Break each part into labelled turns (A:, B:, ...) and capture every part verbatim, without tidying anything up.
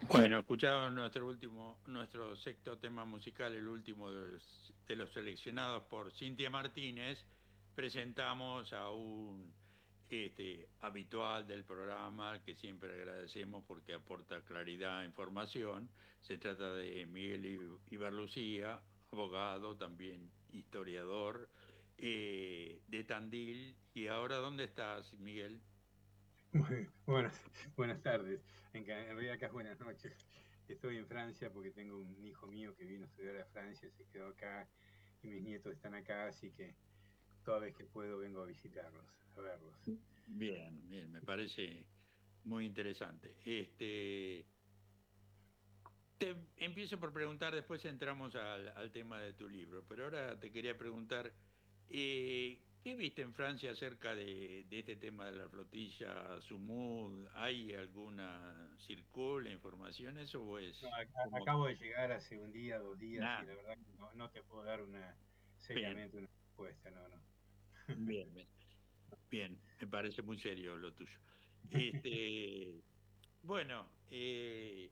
A: Bueno, escuchamos nuestro último, nuestro sexto tema musical, el último de los, de los seleccionados por Cintia Martínez. Presentamos a un este, habitual del programa que siempre agradecemos porque aporta claridad e información. Se trata de Miguel I- Ibarlucía, abogado, también historiador, eh, de Tandil. ¿Y ahora dónde estás, Miguel?
B: Muy buenas, buenas tardes. En, ca- en realidad acá es buenas noches. Estoy en Francia porque tengo un hijo mío que vino a estudiar a Francia, se quedó acá y mis nietos están acá, así que toda vez que puedo vengo a visitarlos, a verlos.
A: Bien, bien, me parece muy interesante. Este, te empiezo por preguntar, después entramos al, al tema de tu libro, pero ahora te quería preguntar, eh, ¿qué viste en Francia acerca de, de este tema de la flotilla Sumud? ¿Hay alguna, circula información eso o
B: No,
A: es
B: a-
A: como
B: acabo de llegar hace un día, dos días y
A: nada?
B: la verdad que no, no te puedo dar una
A: Bien,
B: seriamente una respuesta, no, no.
A: bien, bien, bien, me parece muy serio lo tuyo. Este, bueno, eh,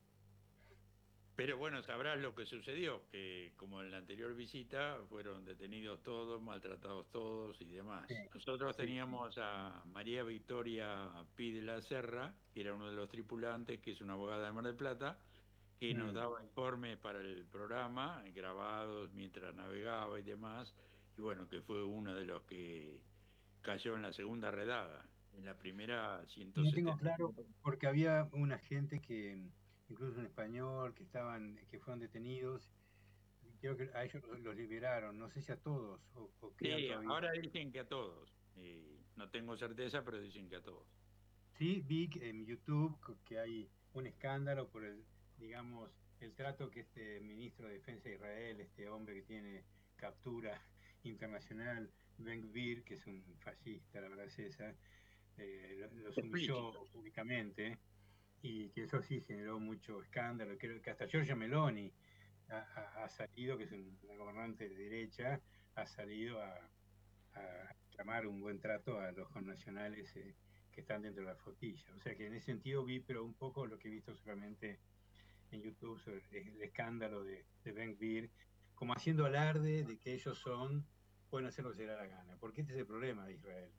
A: pero bueno, sabrás lo que sucedió, que como en la anterior visita fueron detenidos todos, maltratados todos y
B: Sí,
A: demás. Nosotros
B: sí, sí.
A: teníamos a María Victoria Pi de la Serra, que era uno de los tripulantes, que es una abogada de Mar del Plata, que nos
B: Mm.
A: daba informes para el programa, grabados mientras navegaba y demás, y bueno, que fue uno de los que cayó en la segunda redada. En la primera,
B: No tengo
A: ciento setenta.
B: claro porque había una gente que, incluso un español, que estaban, que fueron detenidos. Creo que a ellos los los liberaron, no sé si a todos o, o quedan
A: Sí,
B: todavía.
A: ahora dicen que a todos. Eh, no tengo certeza, pero dicen que a todos.
B: Sí, vi que en YouTube co- que hay un escándalo por el, digamos, el trato que este ministro de Defensa de Israel, este hombre que tiene captura internacional, Ben Gvir, que es un fascista, la verdad es esa, eh, lo- los humilló
A: Explícito.
B: públicamente y que eso sí generó mucho escándalo. Creo que hasta Giorgia Meloni ha, ha- ha salido, que es un- una gobernante de derecha, ha salido a a reclamar un buen trato a los connacionales eh, que están dentro de la flotilla. O sea que en ese sentido vi, pero un poco lo que he visto solamente en YouTube sobre el escándalo de, de Ben Gvir, como haciendo alarde de que ellos son, pueden hacer lo que se les da la gana. Porque este es el problema de Israel.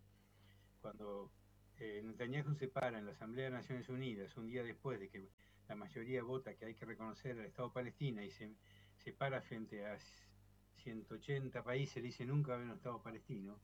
B: Cuando eh, Netanyahu se para en la Asamblea de Naciones Unidas, un día después de que la mayoría vota que hay que reconocer al Estado palestina y se, se para frente a ciento ochenta países, le dice nunca va a haber un Estado palestino,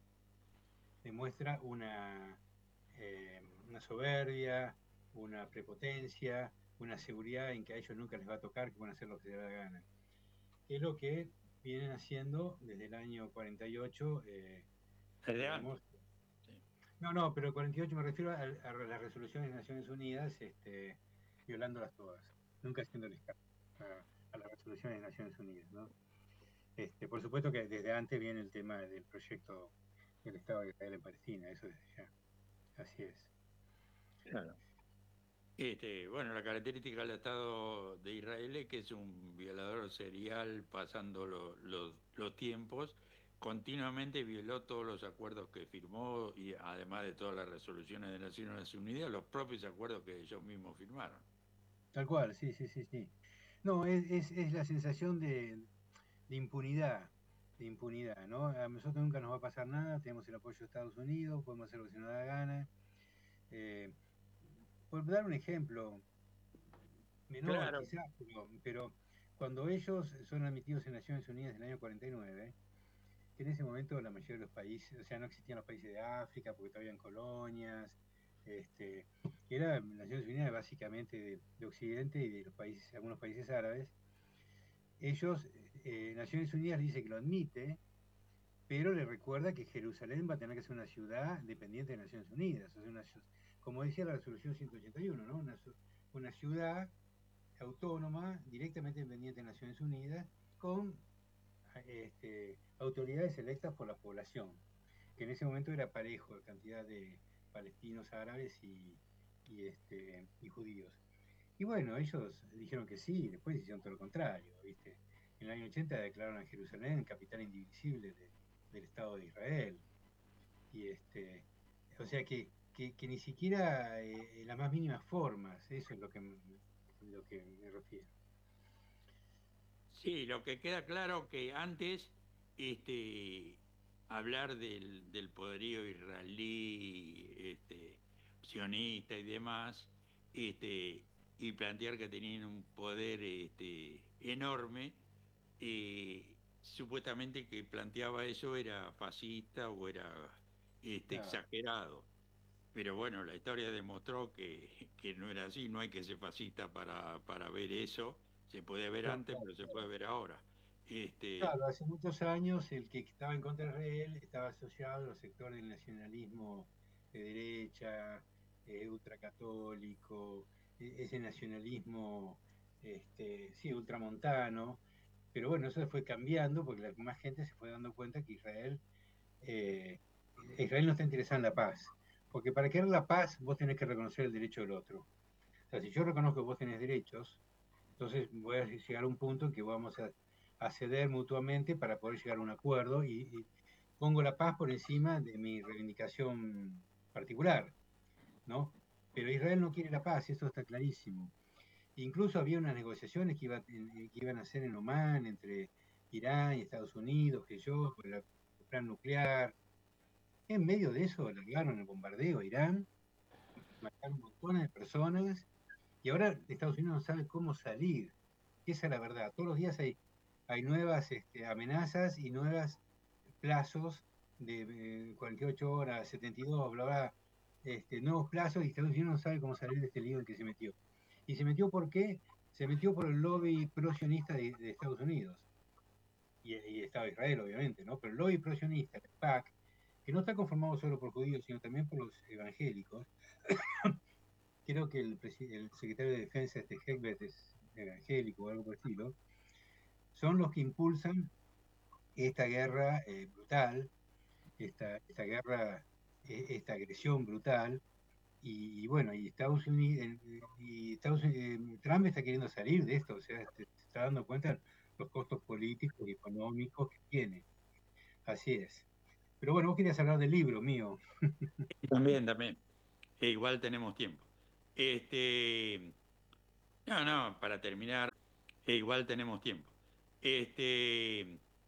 B: demuestra una, eh, una soberbia, una prepotencia, una seguridad en que a ellos nunca les va a tocar, que van a hacer lo que se les da la gana. Que es lo que vienen haciendo desde el año cuarenta y ocho, eh,
A: Desde
B: digamos.
A: antes. Sí.
B: No, no, pero el cuarenta y ocho me refiero a, a las resoluciones de Naciones Unidas, este, violándolas todas, nunca haciéndoles caso a, a las resoluciones de Naciones Unidas, ¿no? Este, por supuesto que desde antes viene el tema del proyecto del Estado de Israel en Palestina, eso desde ya, así es.
A: Claro. Este, bueno, la característica del Estado de Israel es que es un violador serial pasando lo- los los tiempos, continuamente violó todos los acuerdos que firmó y además de todas las resoluciones de Naciones Unidas, los propios acuerdos que ellos mismos firmaron.
B: Tal cual, sí, sí, sí, sí. No, es, es, es la sensación de, de impunidad, de impunidad, ¿no? A nosotros nunca nos va a pasar nada, tenemos el apoyo de Estados Unidos, podemos hacer lo que se nos da la gana. Eh, por dar un ejemplo, menor
A: Claro.
B: quizás, pero, pero cuando ellos son admitidos en Naciones Unidas en el año cuarenta y nueve, que en ese momento la mayoría de los países, o sea, no existían los países de África porque todavía habían colonias, este, que era Naciones Unidas básicamente de, de Occidente y de los países, algunos países árabes. Ellos, eh, Naciones Unidas le dice que lo admite, pero le recuerda que Jerusalén va a tener que ser una ciudad dependiente de Naciones Unidas, o sea, una, como decía la resolución ciento ochenta y uno, ¿no? Una, una ciudad autónoma, directamente dependiente de Naciones Unidas, con este, autoridades electas por la población, que en ese momento era parejo la cantidad de palestinos, árabes y, y, este, y judíos. Y bueno, ellos dijeron que sí, y después hicieron todo lo contrario, ¿viste? En el año ochenta declararon a Jerusalén capital indivisible de, del Estado de Israel. Y este, o sea que, que, que ni siquiera eh, las más mínimas formas, eso es lo que lo que me refiero.
A: Sí, lo que queda claro que antes este, hablar del, del poderío israelí, este, sionista y demás, este, y plantear que tenían un poder este, enorme, eh, supuestamente que planteaba eso era fascista o era este,
B: Claro,
A: exagerado. Pero bueno, la historia demostró que, que no era así, no hay que ser fascista para, para ver eso. Se puede ver
B: no,
A: antes,
B: claro,
A: pero se puede
B: claro.
A: ver ahora. Este,
B: Claro, hace muchos años el que estaba en contra de Israel estaba asociado a los sectores del nacionalismo de derecha, eh, ultracatólico, e- ese nacionalismo, este, sí, ultramontano, pero bueno, eso fue cambiando porque la más gente se fue dando cuenta que Israel, eh, Israel no está interesado en la paz, porque para querer la paz vos tenés que reconocer el derecho del otro. O sea, si yo reconozco que vos tenés derechos, entonces voy a llegar a un punto en que vamos a, a ceder mutuamente para poder llegar a un acuerdo y, y, pongo la paz por encima de mi reivindicación particular, ¿no? Pero Israel no quiere la paz, y eso está clarísimo. Incluso había unas negociaciones que, iba, que iban a hacer en Oman entre Irán y Estados Unidos, que yo, por el plan nuclear. En medio de eso largaron el bombardeo a Irán, mataron montones de personas y ahora Estados Unidos no sabe cómo salir. Esa es la verdad. Todos los días hay, hay nuevas este, amenazas y nuevos plazos de eh, cuarenta y ocho horas, setenta y dos, bla, bla, este, nuevos plazos y Estados Unidos no sabe cómo salir de este lío en que se metió. ¿Y se metió por qué? Se metió por el lobby pro-sionista de, de Estados Unidos y, y Estado de Israel, obviamente, ¿no? Pero el lobby pro-sionista, el PAC, que no está conformado solo por judíos, sino también por los evangélicos. Creo que el, el secretario de Defensa, este Hegbert, es evangélico o algo por el estilo, son los que impulsan esta guerra eh, brutal, esta, esta guerra, eh, esta agresión brutal, y, y, bueno, y Estados Unidos, y Estados Unidos, Trump está queriendo salir de esto, o sea, se, se está dando cuenta de los costos políticos y económicos que tiene. Así es. Pero bueno, vos querías hablar del libro mío.
A: también, también. E igual tenemos tiempo. Este, no, no, para terminar, e igual tenemos tiempo. Este,